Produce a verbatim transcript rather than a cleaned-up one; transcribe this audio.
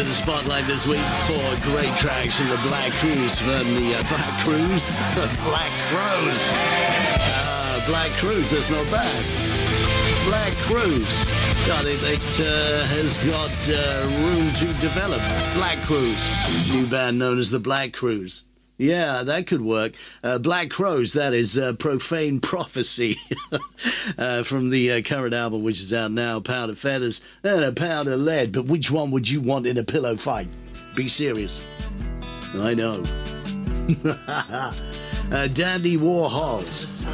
the spotlight this week for great tracks from the Black Crowes from the uh, Black Crowes? Black Crowes. Uh, Black Crowes, that's not bad. Black Crowes. God, it, it uh, has got uh, room to develop. Black Crowes. New band known as the Black Crowes. Yeah, that could work. Uh, Black Crowes, that is uh, Profane Prophecy uh, from the uh, current album, which is out now, Pound of Feathers and a Pound of Lead. But which one would you want in a pillow fight? Be serious. I know. uh, Dandy Warhols.